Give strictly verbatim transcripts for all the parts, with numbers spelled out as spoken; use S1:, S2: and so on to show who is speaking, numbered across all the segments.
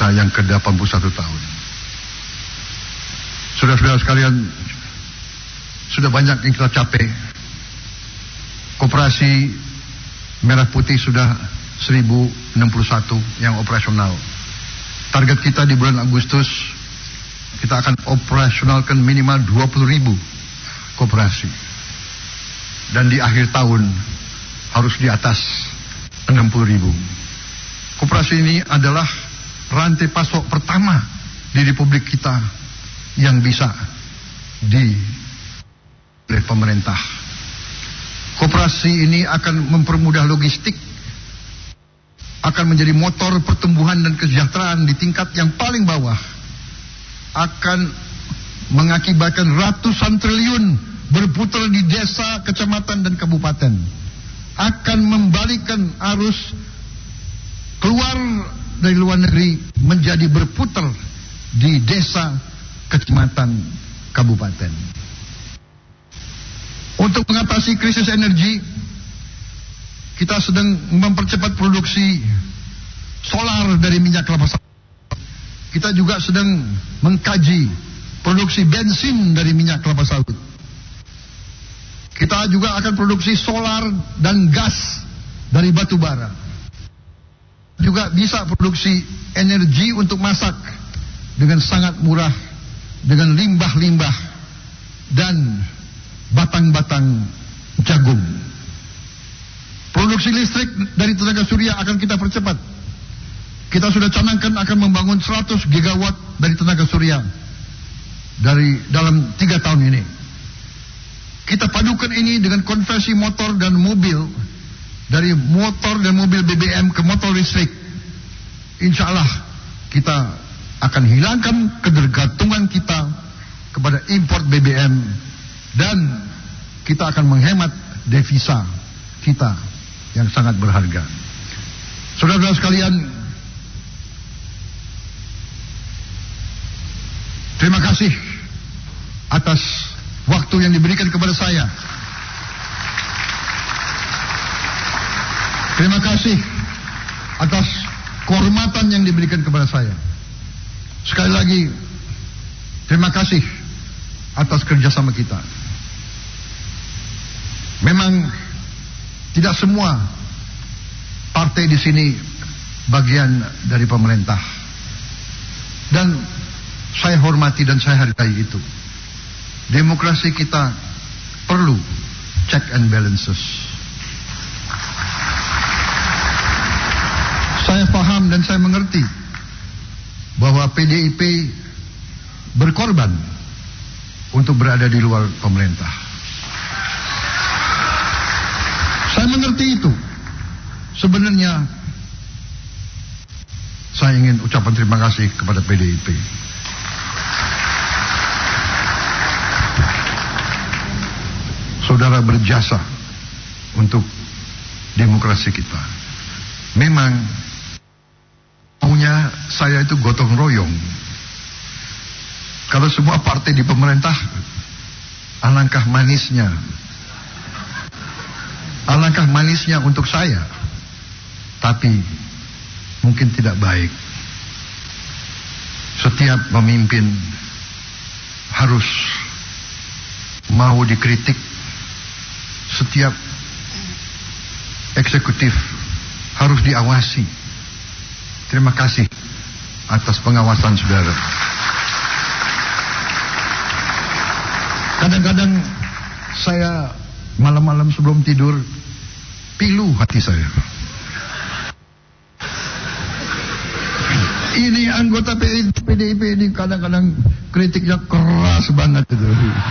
S1: kita yang ke delapan puluh satu tahun. Saudara-saudara sekalian, sudah banyak yang kita capai. Koperasi Merah Putih sudah seribu enam puluh satu yang operasional. Target kita di bulan Agustus, kita akan operasionalkan minimal dua puluh ribu koperasi. Dan di akhir tahun harus di atas enam puluh ribu. Koperasi ini adalah rantai pasok pertama di Republik kita yang bisa di oleh pemerintah. Koperasi ini akan mempermudah logistik, akan menjadi motor pertumbuhan dan kesejahteraan di tingkat yang paling bawah, akan mengakibatkan ratusan triliun berputar di desa, kecamatan, dan kabupaten, akan membalikan arus keluar dari luar negeri menjadi berputar di desa, kecamatan, kabupaten. Untuk mengatasi krisis energi, kita sedang mempercepat produksi solar dari minyak kelapa sawit. Kita juga sedang mengkaji produksi bensin dari minyak kelapa sawit. Kita juga akan produksi solar dan gas dari batu bara. Juga bisa produksi energi untuk masak dengan sangat murah, dengan limbah-limbah dan batang-batang jagung. Produksi listrik dari tenaga surya akan kita percepat. Kita sudah canangkan akan membangun seratus gigawatt dari tenaga surya dari dalam tiga tahun ini. Kita padukan ini dengan konversi motor dan mobil, dari motor dan mobil B B M ke motor listrik. Insya Allah kita akan hilangkan ketergantungan kita kepada import B B M, dan kita akan menghemat devisa kita yang sangat berharga. Saudara-saudara sekalian, terima kasih atas waktu yang diberikan kepada saya. Terima kasih atas kehormatan yang diberikan kepada saya. Sekali lagi, terima kasih atas kerjasama kita. Memang tidak semua partai di sini bagian dari pemerintah, dan saya hormati dan saya hargai itu. Demokrasi kita perlu check and balances. Saya paham dan saya mengerti bahwa P D I P berkorban untuk berada di luar pemerintah. Saya mengerti itu. Sebenarnya saya ingin ucapan terima kasih kepada P D I P. Saudara berjasa untuk demokrasi kita. Memang maunya saya itu gotong royong. Kalau semua partai di pemerintah, alangkah manisnya. Alangkah manisnya untuk saya. Tapi mungkin tidak baik. Setiap pemimpin harus mau dikritik. Setiap eksekutif harus diawasi. Terima kasih atas pengawasan saudara. Kadang-kadang saya malam-malam sebelum tidur pilu hati saya. Ini anggota P D I P ini kadang-kadang kritiknya keras banget itu.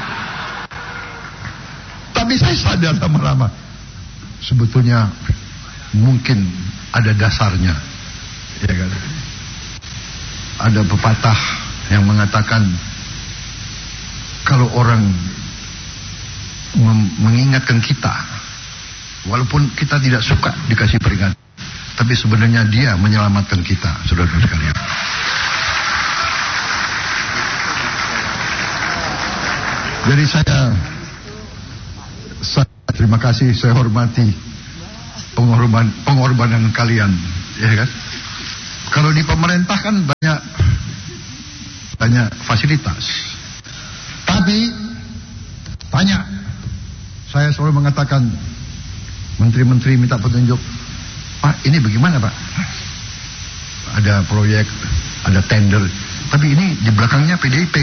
S1: Tapi saya sadar lama-lama sebetulnya mungkin ada dasarnya, ya kan? Ada pepatah yang mengatakan kalau orang mengingatkan kita, walaupun kita tidak suka dikasih peringatan, tapi sebenarnya dia menyelamatkan kita, saudara-saudara sekalian. Jadi saya, saya terima kasih, saya hormati pengorban, pengorbanan kalian, ya kan? Kalau di pemerintah kan banyak katanya fasilitas. Tapi tanya, saya selalu mengatakan, menteri-menteri minta petunjuk, Pak ini bagaimana Pak? Ada proyek, ada tender, tapi ini di belakangnya P D I P.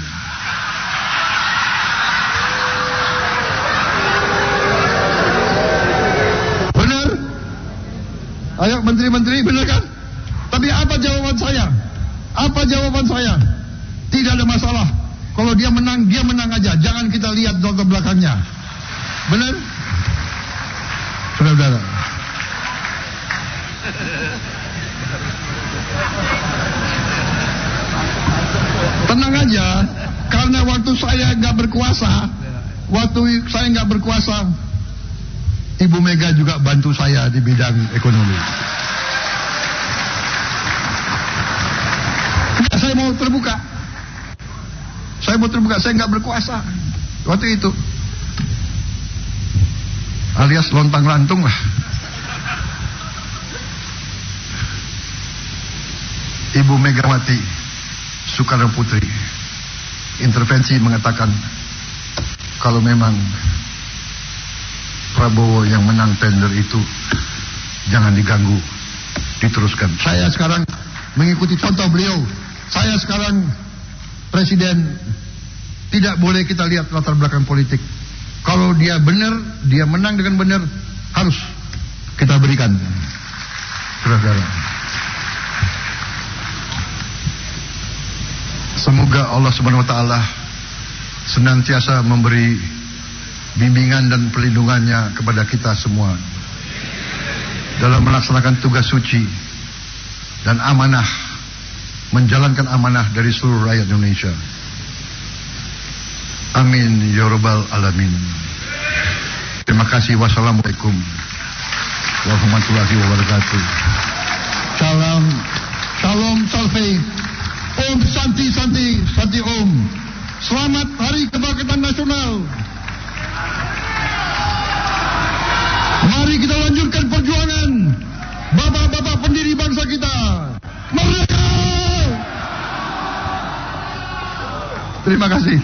S1: Benar? Ayo menteri-menteri, benar kan? Tapi apa jawaban saya? Apa jawaban saya? Tidak ada masalah. Kalau dia menang, dia menang aja. Jangan kita lihat latar belakangnya. Benar? Saudara-saudara. Tenang aja, karena waktu saya nggak berkuasa, waktu saya nggak berkuasa, Ibu Mega juga bantu saya di bidang ekonomi. Nah, saya mau terbuka, saya mau terbuka, saya nggak berkuasa waktu itu, alias lontang lantung lah. Ibu Megawati Soekarno Putri intervensi mengatakan kalau memang Prabowo yang menang tender itu jangan diganggu, diteruskan. Saya sekarang mengikuti contoh beliau. Saya sekarang presiden, tidak boleh kita lihat latar belakang politik. Kalau dia benar, dia menang dengan benar, harus kita berikan. Saudara-saudara, semoga Allah Subhanahu wa taala senantiasa memberi bimbingan dan perlindungannya kepada kita semua dalam melaksanakan tugas suci dan amanah, menjalankan amanah dari seluruh rakyat Indonesia. Amin ya rabbal alamin. Terima kasih. Wassalamualaikum warahmatullahi wabarakatuh. Salam, shalom, salve. Om Santi Santi Santi Om. Selamat Hari Kebangkitan Nasional. Mari kita lanjutkan perjuangan bapak-bapak pendiri bangsa kita. Merdeka! Terima kasih.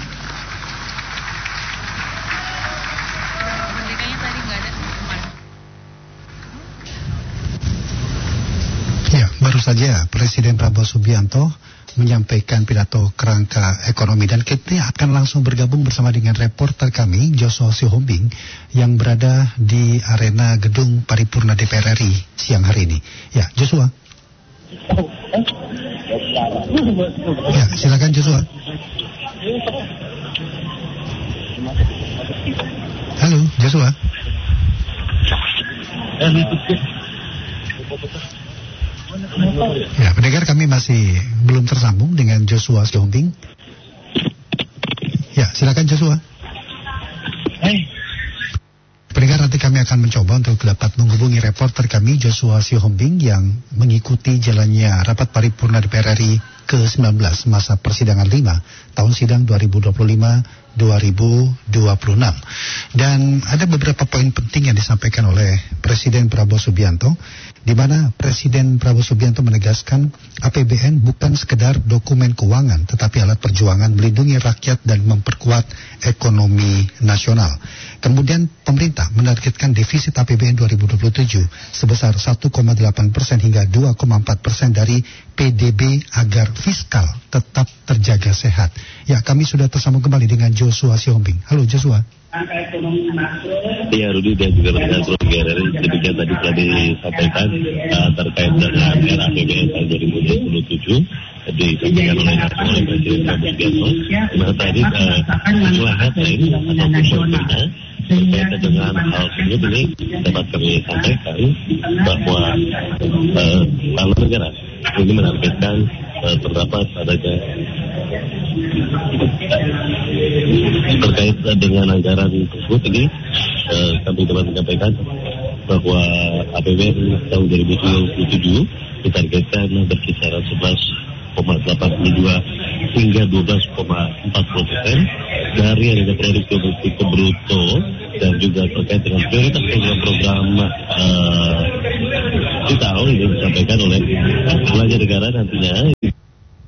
S2: Ya, baru saja Presiden Prabowo Subianto menyampaikan pidato kerangka ekonomi, dan kita akan langsung bergabung bersama dengan reporter kami Joshua Sihombing yang berada di arena gedung paripurna D P R R I siang hari ini. Ya, Joshua. Ya, silakan Joshua. Halo, Joshua. Ya, pendengar, kami masih belum tersambung dengan Joshua Sihombing. Ya, silakan Joshua. Hey. Pendengar, nanti kami akan mencoba untuk dapat menghubungi reporter kami Joshua Sihombing yang mengikuti jalannya rapat paripurna D P R R I ke sembilan belas masa persidangan lima tahun sidang dua ribu dua puluh lima dua ribu dua puluh enam. Dan ada beberapa poin penting yang disampaikan oleh Presiden Prabowo Subianto, di mana Presiden Prabowo Subianto menegaskan A P B N bukan sekedar dokumen keuangan, tetapi alat perjuangan melindungi rakyat dan memperkuat ekonomi nasional. Kemudian pemerintah menargetkan defisit A P B N dua ribu dua puluh tujuh sebesar satu koma delapan persen hingga dua koma empat persen dari P D B agar fiskal tetap terjaga sehat. Ya, kami sudah tersambung kembali dengan Joshua Sihombing. Halo Joshua.
S3: Ya, Rudi dan juga rekan Rogi R R I, demikian tadi telah disampaikan uh, terkait dengan R A P B N tahun dua ribu dua puluh tujuh disampaikan oleh oleh Presiden Prabowo Subianto. Nah, tadi uh, setelah headline ataupun poinnya terkait dengan hal tersebut ini dapat kami sampaikan bahwa uh, kalau negara ini menargetkan uh, terdapat adanya terkait dengan anggaran tersebut ini uh, kami dapat menyampaikan bahwa A P B N tahun dua ribu dua puluh tujuh ditargetkan berkisaran sebelas koma delapan puluh dua hingga dua belas koma empat puluh persen dari yang ada produk domestik bruto, dan juga terkait dengan prioritas program-program uh, kita ini disampaikan oleh belanja negara nantinya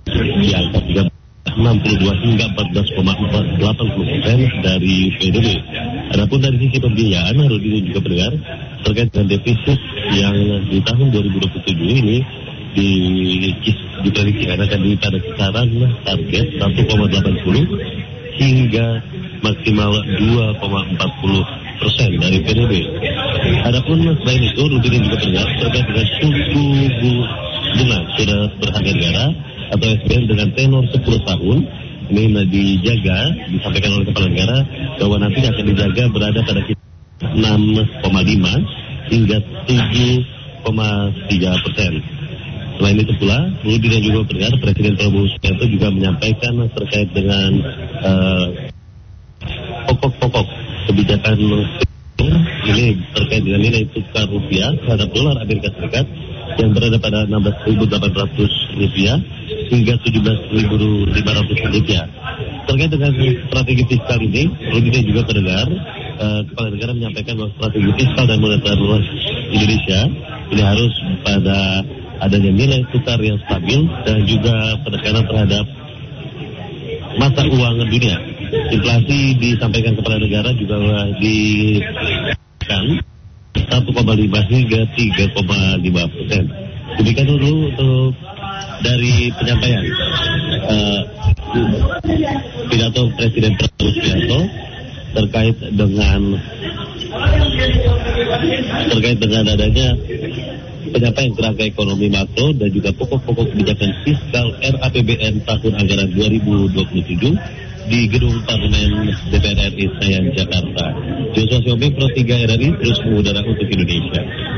S3: di angka tiga enam puluh dua hingga empat belas koma delapan puluh persen dari P D B. Adapun dari sisi pembiayaan, Rudi juga pendengar, terkait dengan defisit yang di tahun dua ribu dua puluh tujuh ini di diprediksikan akan di pada kisaran target satu koma delapan nol hingga maksimal dua koma empat nol persen dari P D B. Adapun selain itu, Rudi juga pendengar, terkait dengan suku bunga surat berharga negara atau S B N dengan tenor sepuluh tahun ini dijaga, disampaikan oleh Kepala Negara bahwa nanti akan dijaga berada pada enam koma lima hingga tujuh koma tiga persen. Selain itu pula, Rudi dan juga pendengar, Presiden Prabowo Subianto juga menyampaikan terkait dengan uh, pokok-pokok kebijakan ini terkait dengan nilai tukar rupiah terhadap dolar Amerika Serikat yang berada pada enam belas ribu delapan ratus rupiah hingga tujuh belas ribu lima ratus rupiah. Terkait dengan strategi fiskal ini, Rudi dan juga pendengar, uh, Kepala Negara menyampaikan bahwa strategi fiskal dan moneter Indonesia ini harus pada adanya nilai tukar yang stabil dan juga penekanan terhadap mata uang dunia. Inflasi disampaikan Kepala Negara juga dinaikkan satu koma lima hingga tiga koma lima persen. Demikian dulu untuk dari penyampaian uh, pidato Presiden Prabowo Subianto terkait dengan terkait dengan adanya penyampaian kerangka ekonomi makro dan juga pokok-pokok kebijakan fiskal R A P B N tahun anggaran dua ribu dua puluh tujuh di Gedung Parlemen D P R R I Senayan, Jakarta. Joshua Siombing, Pro tiga R R I, terus mengudara untuk Indonesia.